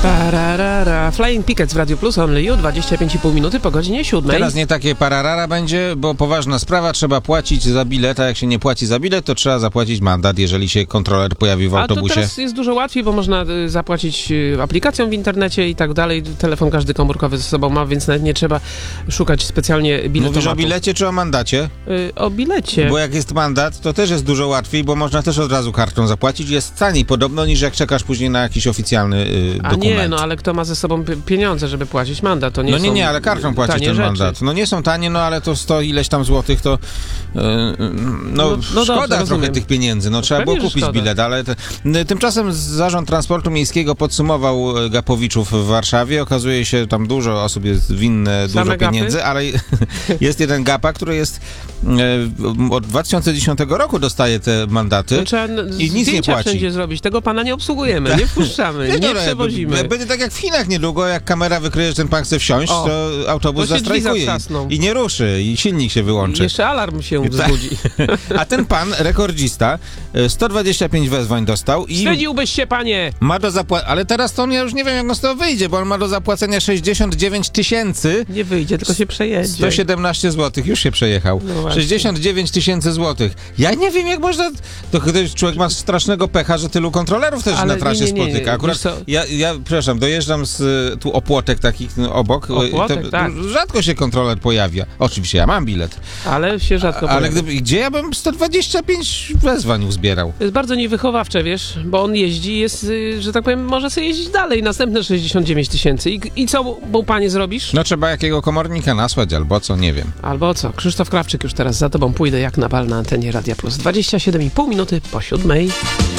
Pararara. Flying Pickets w Radio Plus, Only You, 25,5 minuty po godzinie 7. Teraz nie takie pararara będzie, bo poważna sprawa, trzeba płacić za bilet, a jak się nie płaci za bilet, to trzeba zapłacić mandat, jeżeli się kontroler pojawi w autobusie. A to teraz jest dużo łatwiej, bo można zapłacić aplikacją w internecie i tak dalej. Telefon każdy komórkowy ze sobą ma, więc nawet nie trzeba szukać specjalnie biletomatu. Mówisz o bilecie czy o mandacie? O bilecie. Bo jak jest mandat, to też jest dużo łatwiej, bo można też od razu kartą zapłacić. Jest taniej podobno, niż jak czekasz później na jakiś oficjalny dokument. Nie, no ale kto ma ze sobą pieniądze, żeby płacić mandat, to nie są nie, ale kartą płacisz ten mandat. No nie są tanie, no ale to 100 ileś tam złotych, to szkoda dobrze, trochę tych pieniędzy. No trzeba było kupić bilet, ale tymczasem Zarząd Transportu Miejskiego podsumował gapowiczów w Warszawie. Okazuje się, tam dużo osób jest winne dużo pieniędzy, ale jest jeden gapa, który jest od 2010 roku dostaje te mandaty i nic nie płaci. Wszędzie zrobić. Tego pana nie obsługujemy, nie wpuszczamy, nie przewozimy. Będzie tak jak w Chinach niedługo, jak kamera wykryje, że ten pan chce wsiąść, to autobus zastrajkuje i nie ruszy, i silnik się wyłączy. Jeszcze alarm się wzbudzi. A ten pan, rekordzista, 125 wezwań dostał i... Wstydziłbyś się, panie! Ma do zapłacenia, ale teraz to on, ja już nie wiem, jak on z tego wyjdzie, bo on ma do zapłacenia 69 tysięcy. Nie wyjdzie, tylko się przejedzie. 117 zł, już się przejechał. No 69 tysięcy złotych. Ja nie wiem, jak można... To ktoś człowiek ma strasznego pecha, że tylu kontrolerów też na trasie spotyka. Akurat ja, przepraszam, dojeżdżam z tu opłotek takich obok. Tak. Rzadko się kontroler pojawia. Oczywiście, ja mam bilet. Ale się rzadko pojawia. Gdzie ja bym 125 wezwań uzbierał? To jest bardzo niewychowawcze, wiesz, bo on jeździ, jest, że tak powiem, może sobie jeździć dalej, następne 69 tysięcy. I co, bo panie zrobisz? No trzeba jakiego komornika nasłać, albo co, nie wiem. Albo co, Krzysztof Krawczyk już teraz za tobą pójdę jak na bal na antenie Radia Plus. 27,5 minuty po 7.